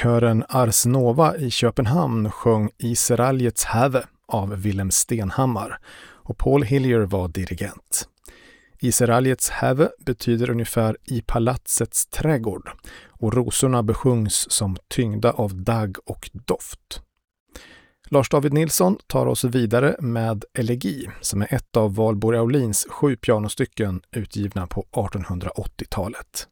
Kören Ars Nova i Köpenhamn sjöng I Seraljets have av Willem Stenhammar och Paul Hillier var dirigent. I Seraljets have betyder ungefär I palatsets trädgård och rosorna besjungs som tyngda av dagg och doft. Lars David Nilsson tar oss vidare med Elegi som är ett av Valborg Aulins 7 pianostycken utgivna på 1880-talet.